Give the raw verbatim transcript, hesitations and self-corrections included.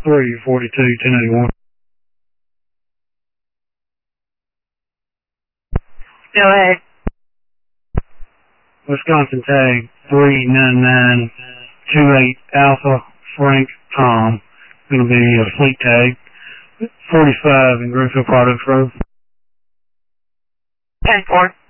three forty-two, ten eighty-one. Go ahead. Wisconsin tag three nine nine two eight Alpha Frank Tom. Going to be a fleet tag forty-five in Greenfield Products Road. ten four.